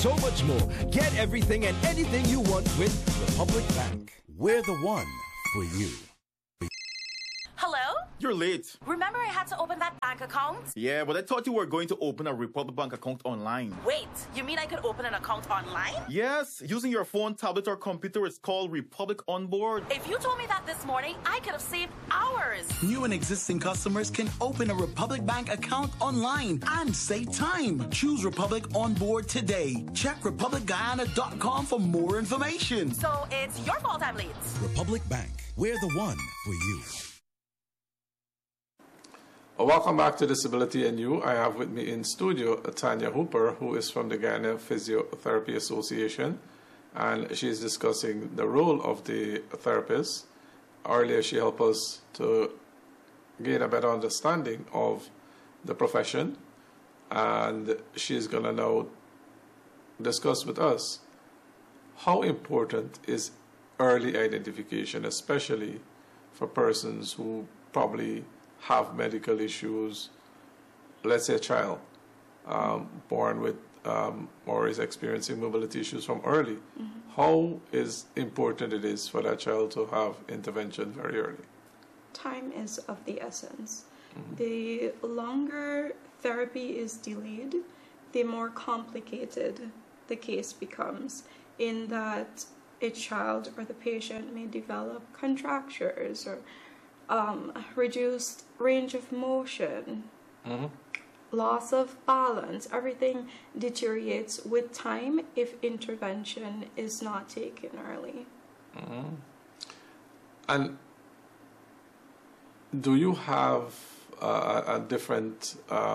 So much more. Get everything and anything you want with Republic Bank. We're the one for you. Hello? You're late. Remember I had to open that bank account? Yeah, but I thought you were going to open a Republic Bank account online. Wait, you mean I could open an account online? Yes, using your phone, tablet, or computer. It's called Republic Onboard. If you told me that this morning, I could have saved hours. New and existing customers can open a Republic Bank account online and save time. Choose Republic Onboard today. Check republicguyana.com for more information. So it's your fault I'm late. Republic Bank. We're the one for you. Welcome back to Disability and You. I have with me in studio Tanya Hooper, who is from the Guyana Physiotherapy Association, and she's discussing the role of the therapist. Earlier, she helped us to gain a better understanding of the profession, and she's going to now discuss with us how important is early identification, especially for persons who probably have medical issues. Let's say a child born with or is experiencing mobility issues from early. How is important it is for that child to have intervention very early? Time is of the essence. The longer therapy is delayed, the more complicated the case becomes, in that a child or the patient may develop contractures or reduced range of motion, loss of balance. Everything deteriorates with time if intervention is not taken early. And do you have a different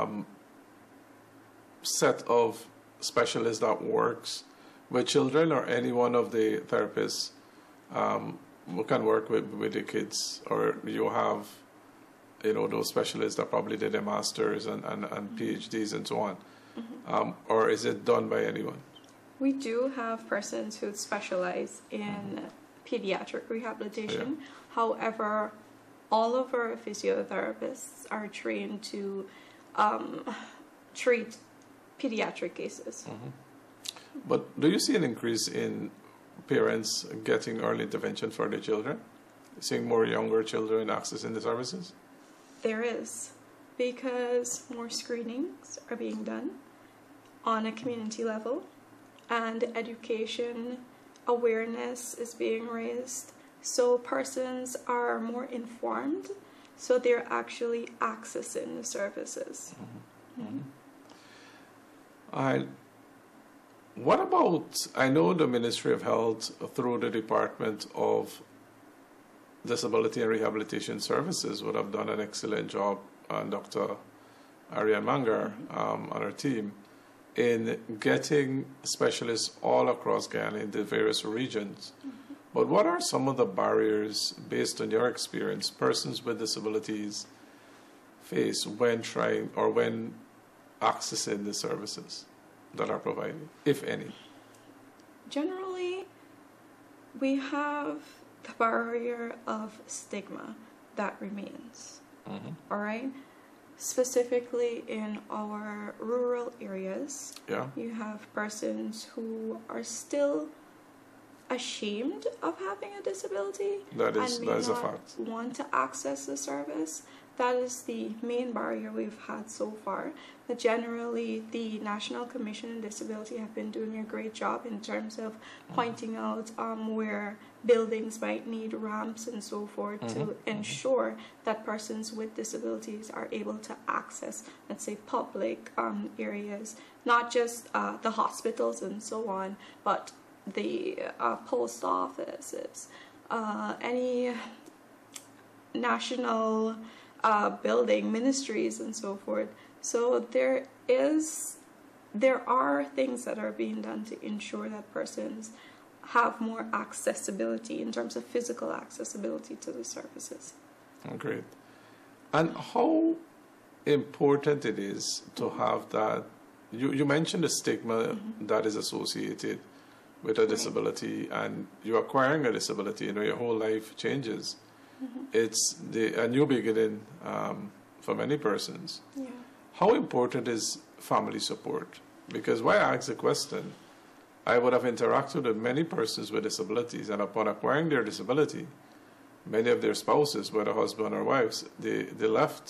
set of specialists that works with children, or any one of the therapists who can work with the kids, or you have, those specialists that probably did their masters and PhDs and so on, or is it done by anyone? We do have persons who specialize in pediatric rehabilitation. However, all of our physiotherapists are trained to treat pediatric cases. But do you see an increase in parents getting early intervention for their children? Seeing more younger children accessing the services? There is, because more screenings are being done on a community level, and education awareness is being raised, so persons are more informed, so they're actually accessing the services. What about, I know the Ministry of Health through the Department of Disability and Rehabilitation Services would have done an excellent job, Dr. Ariane Mangar and her team, in getting specialists all across Guyana in the various regions. But what are some of the barriers, based on your experience, persons with disabilities face when trying or when accessing the services that are provided, if any? Generally, we have the barrier of stigma that remains. All right? Specifically in our rural areas, you have persons who are still ashamed of having a disability that and may is a not fact. want to access the service. That is the main barrier we've had so far. But generally, the National Commission on Disability have been doing a great job in terms of pointing out where buildings might need ramps and so forth to ensure that persons with disabilities are able to access, let's say, public areas, not just the hospitals and so on, but the post offices, any national building, ministries and so forth. So there are things that are being done to ensure that persons have more accessibility in terms of physical accessibility to the services. Great. And how important it is to have that, you mentioned the stigma that is associated with a disability, and you're acquiring a disability, your whole life changes. It's a new beginning for many persons. How important is family support? Because why I ask the question, I would have interacted with many persons with disabilities, and upon acquiring their disability, many of their spouses, whether husband or wives, they left.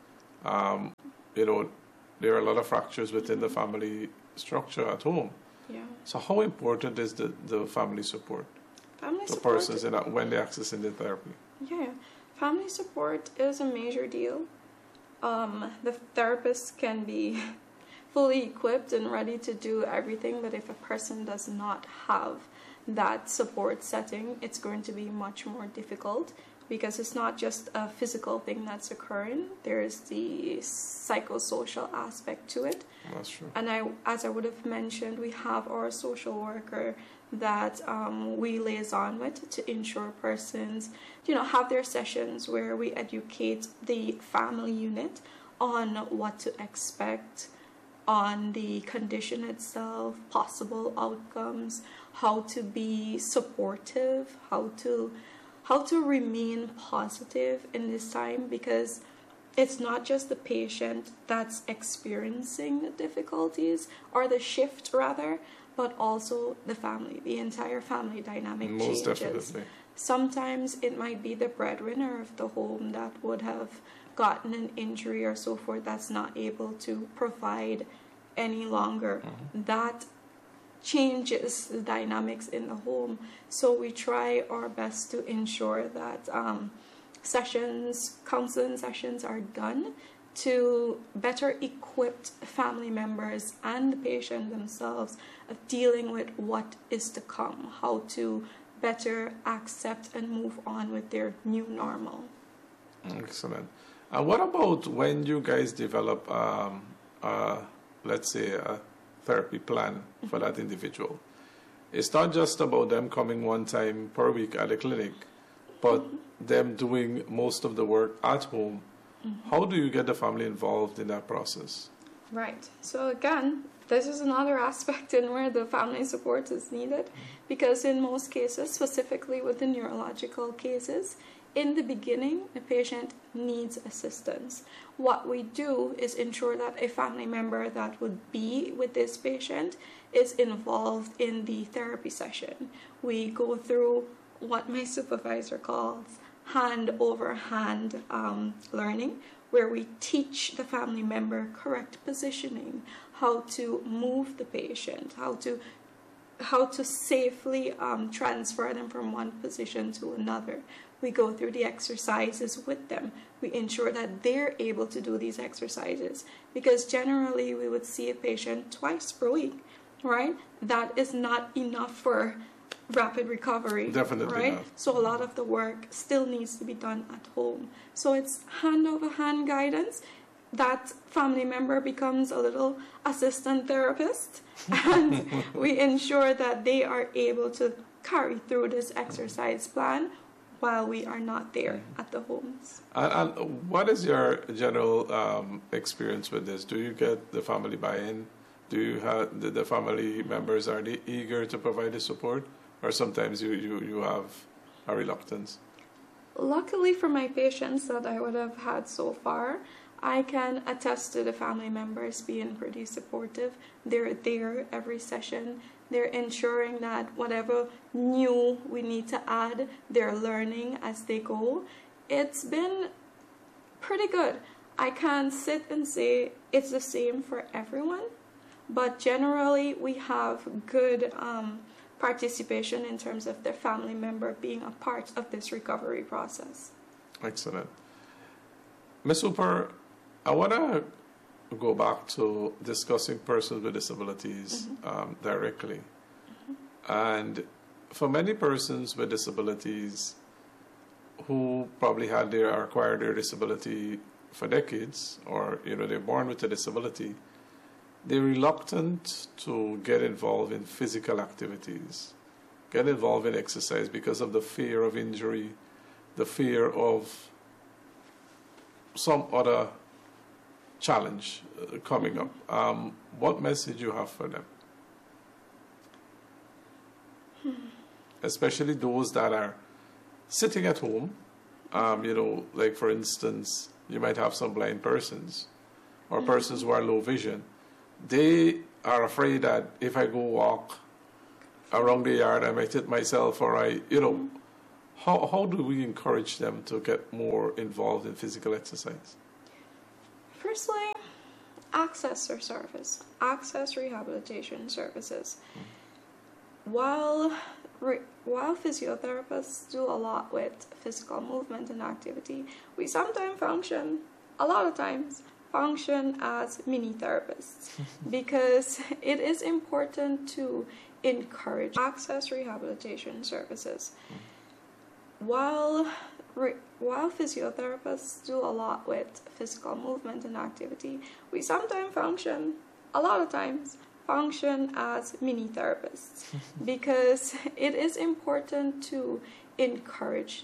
You know, there are a lot of fractures within the family structure at home. Yeah. So how important is the family support Family to support. persons when they're accessing the therapy? Yeah, family support is a major deal. The therapist can be fully equipped and ready to do everything, but if a person does not have that support setting, it's going to be much more difficult, because it's not just a physical thing that's occurring. There's the psychosocial aspect to it. That's true. And as I would have mentioned, we have our social worker that we liaison with to ensure persons, have their sessions where we educate the family unit on what to expect, on the condition itself, possible outcomes, how to be supportive, how to remain positive in this time, because it's not just the patient that's experiencing the difficulties, or the shift rather, but also the family. The entire family dynamic Most changes. definitely. Sometimes it might be the breadwinner of the home that would have gotten an injury or so forth that's not able to provide any longer. That changes the dynamics in the home. So we try our best to ensure that counseling sessions are done to better equip family members and the patient themselves of dealing with what is to come, how to better accept and move on with their new normal. Excellent. And what about when you guys develop, let's say, a therapy plan for that individual? It's not just about them coming one time per week at the clinic, but them doing most of the work at home. How do you get the family involved in that process? Right. So again, this is another aspect in where the family support is needed, because in most cases, specifically with the neurological cases, in the beginning, the patient needs assistance. What we do is ensure that a family member that would be with this patient is involved in the therapy session. We go through what my supervisor calls hand-over-hand learning, where we teach the family member correct positioning, how to move the patient, how to safely transfer them from one position to another. We go through the exercises with them. We ensure that they're able to do these exercises, because generally we would see a patient twice per week, right? That is not enough for rapid recovery. Definitely right? not. So a lot of the work still needs to be done at home. So it's hand-over-hand guidance. That family member becomes a little assistant therapist, and we ensure that they are able to carry through this exercise plan while we are not there at the homes. And what is your general experience with this? Do you get the family buy-in? Do you have the family members, are they eager to provide the support, or sometimes you have a reluctance? Luckily for my patients that I would have had so far, I can attest to the family members being pretty supportive. They're there every session. They're ensuring that whatever new we need to add, they're learning as they go. It's been pretty good. I can't sit and say it's the same for everyone, but generally we have good participation in terms of their family member being a part of this recovery process. Excellent. Ms. Hooper, I want to go back to discussing persons with disabilities directly. And for many persons with disabilities who probably acquired their disability for decades, or they're born with a disability, they're reluctant to get involved in physical activities, get involved in exercise because of the fear of injury, the fear of some other challenge coming up. What message you have for them? Especially those that are sitting at home, like for instance, you might have some blind persons or persons who are low vision. They are afraid that if I go walk around the yard, I might hit myself, or how do we encourage them to get more involved in physical exercise? Firstly, access their service, access rehabilitation services. While physiotherapists do a lot with physical movement and activity, we sometimes a lot of times, function as mini therapists because it is important to encourage access rehabilitation services. While physiotherapists do a lot with physical movement and activity, we sometimes a lot of times, function as mini therapists because it is important to encourage